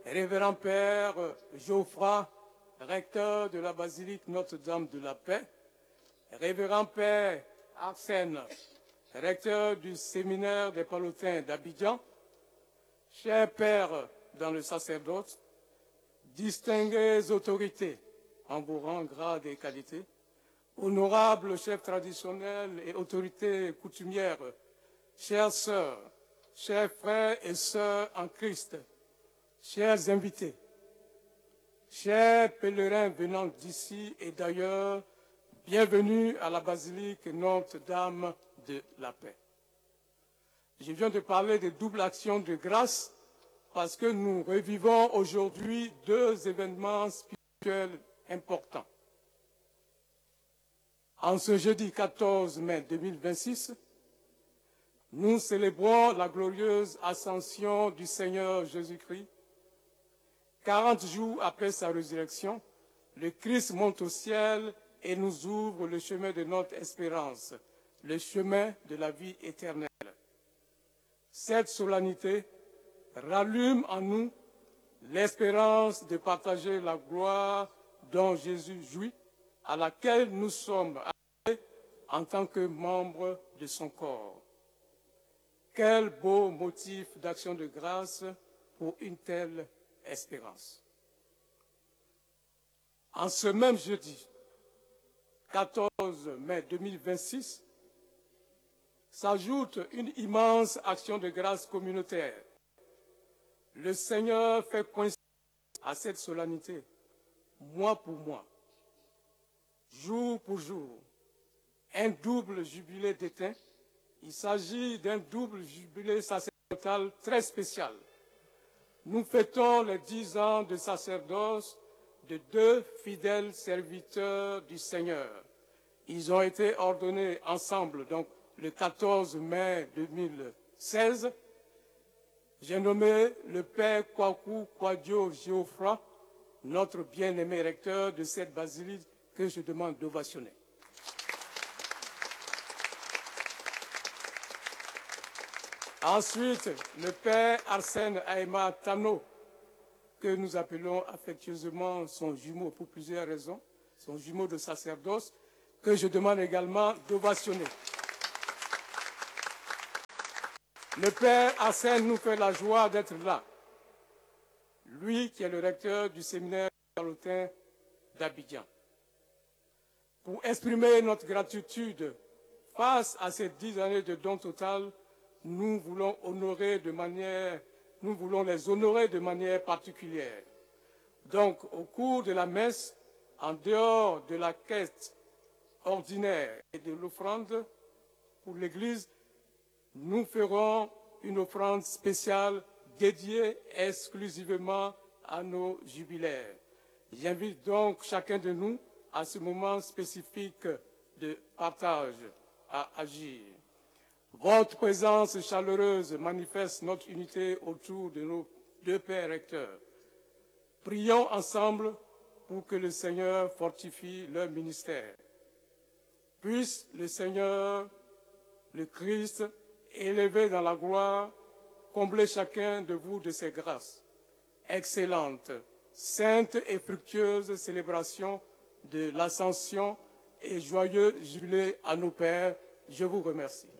Révérend Père Geoffroy, recteur de la basilique Notre-Dame de la Paix, Révérend Père Arsène, recteur du séminaire des Pallottins d'Abidjan, chers pères dans le sacerdoce, distinguées autorités en vos rangs, grades et qualités, honorables chefs traditionnels et autorités coutumières, chères sœurs, chers frères et sœurs en Christ, chers invités, chers pèlerins venant d'ici et d'ailleurs, bienvenue à la basilique Notre-Dame de la Paix. Je viens de parler de double action de grâce parce que nous revivons aujourd'hui deux événements spirituels importants. En ce jeudi 14 mai 2026, nous célébrons la glorieuse ascension du Seigneur Jésus-Christ. 40 jours après sa résurrection, le Christ monte au ciel et nous ouvre le chemin de notre espérance, le chemin de la vie éternelle. Cette solennité rallume en nous l'espérance de partager la gloire dont Jésus jouit, à laquelle nous sommes appelés en tant que membres de son corps. Quel beau motif d'action de grâce pour une telle espérance. En ce même jeudi, 14 mai 2026, s'ajoute une immense action de grâce communautaire. Le Seigneur fait coïncider à cette solennité, mois pour mois, jour pour jour, un double jubilé d'éteint. Il s'agit d'un double jubilé sacerdotal très spécial. Nous fêtons les 10 ans de sacerdoce de deux fidèles serviteurs du Seigneur. Ils ont été ordonnés ensemble, donc le 14 mai 2016. J'ai nommé le Père Kwaku Kwadjo Geoffroy, notre bien-aimé recteur de cette basilique que je demande d'ovationner. Ensuite, le Père Arsène Aïma Tano, que nous appelons affectueusement son jumeau pour plusieurs raisons, son jumeau de sacerdoce, que je demande également d'ovationner. Le Père Arsène nous fait la joie d'être là. Lui qui est le recteur du séminaire pallotin d'Abidjan. Pour exprimer notre gratitude face à ces 10 années de don total, nous voulons les honorer de manière particulière. Donc, au cours de la messe, en dehors de la quête ordinaire et de l'offrande pour l'Église, nous ferons une offrande spéciale dédiée exclusivement à nos jubilaires. J'invite donc chacun de nous à ce moment spécifique de partage à agir. Votre présence chaleureuse manifeste notre unité autour de nos deux pères recteurs. Prions ensemble pour que le Seigneur fortifie leur ministère. Puisse le Seigneur, le Christ, élevé dans la gloire, combler chacun de vous de ses grâces. Excellente, sainte et fructueuse célébration de l'Ascension et joyeux jubilé à nos pères. Je vous remercie.